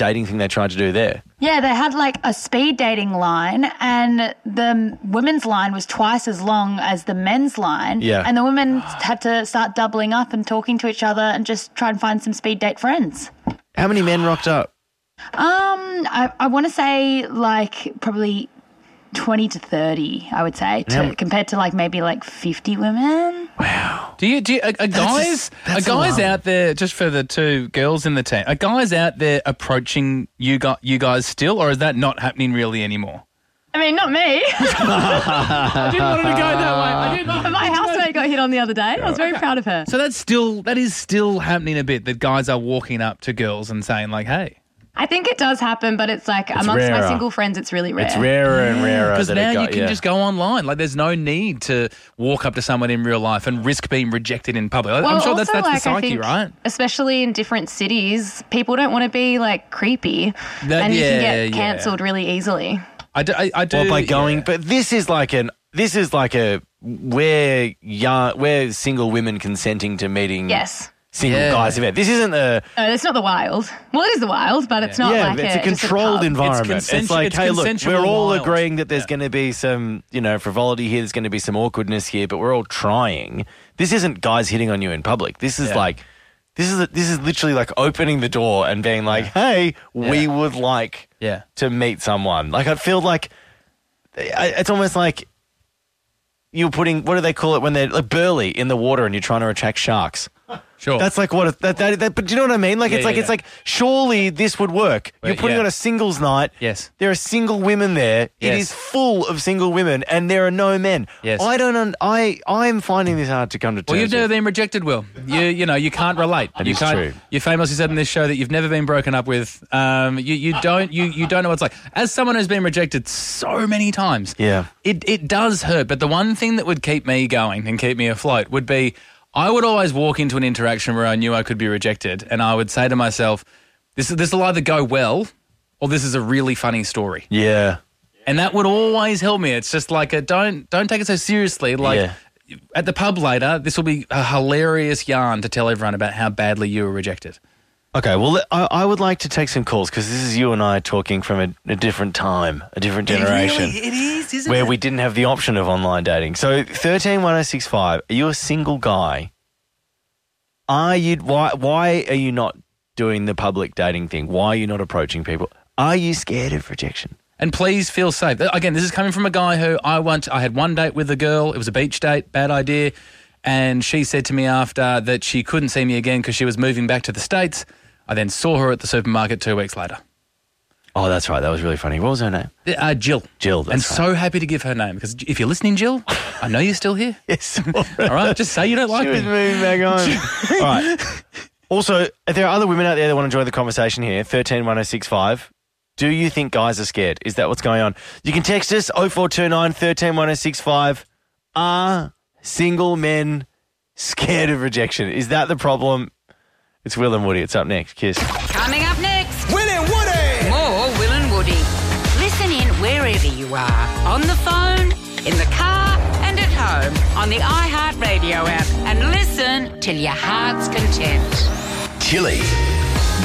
dating thing they tried to do there. Yeah, they had like a speed dating line, and the women's line was twice as long as the men's line. Yeah. And the women had to start doubling up and talking to each other and just try and find some speed date friends. How many men rocked up? I want to say like probably 20 to 30, I would say, compared to like maybe like 50 women. Wow. Are guys out there, just for the two girls in the team, are guys out there approaching you guys still, or is that not happening really anymore? I mean, not me. I didn't want to go that way. But my housemate got hit on the other day. I was very proud of her. So that is still happening a bit, that guys are walking up to girls and saying like, hey. I think it does happen, but it's like amongst rarer. my single friends, it's really rare. It's rarer and rarer. Because now you can just go online. Like, there's no need to walk up to someone in real life and risk being rejected in public. Well, I'm sure also, that's the like, psyche, I think, right? Especially in different cities, people don't want to be like creepy, and you can get cancelled really easily. I do. Well, by going, but this is like where single women consenting to meeting. Yes. Single guys event. This isn't a... No, it's not the wild. Well, it is the wild, but it's not like it's a controlled environment. It's like, hey, look, we're all wild. agreeing that there's going to be some, frivolity here. There's going to be some awkwardness here, but we're all trying. This isn't guys hitting on you in public. This is this is literally like opening the door and being like, hey, we would like to meet someone. Like, I feel like it's almost like you're putting, what do they call it when they're like burley in the water and you're trying to attract sharks. Sure. That's like what but do you know what I mean? Like it's like surely this would work. You're putting on a singles night. Yes. There are single women there. Yes. It is full of single women and there are no men. Yes. I'm finding this hard to come to terms. Well, you've never with. been rejected, Will. You can't relate. That you is can't, true. You famously said in this show that you've never been broken up with. You don't know what it's like. As someone who's been rejected so many times, it does hurt. But the one thing that would keep me going and keep me afloat would be, I would always walk into an interaction where I knew I could be rejected, and I would say to myself, this will either go well or this is a really funny story. Yeah. And that would always help me. It's just like, don't take it so seriously. Like, at the pub later, this will be a hilarious yarn to tell everyone about how badly you were rejected. Okay, well, I would like to take some calls because this is you and I talking from a different time, a different generation. It is, isn't where it? we didn't have the option of online dating. So 131065, are you a single guy? Why are you not doing the public dating thing? Why are you not approaching people? Are you scared of rejection? And please feel safe. Again, this is coming from a guy who I had one date with a girl. It was a beach date, bad idea. And she said to me after that she couldn't see me again because she was moving back to the States. I then saw her at the supermarket 2 weeks later. Oh, that's right. That was really funny. What was her name? Jill. Jill, that's right. So happy to give her name because if you're listening, Jill, I know you're still here. Yes. All right, just say you don't like me. She was moving back home. All right. Also, if there are other women out there that want to join the conversation here, 131065, do you think guys are scared? Is that what's going on? You can text us 0429 131065. Are single men scared of rejection? Is that the problem? It's Will and Woody. It's up next. Kiss. Coming up next. Will and Woody. More Will and Woody. Listen in wherever you are. On the phone, in the car and at home. On the iHeartRadio app. And listen till your heart's content. Chili.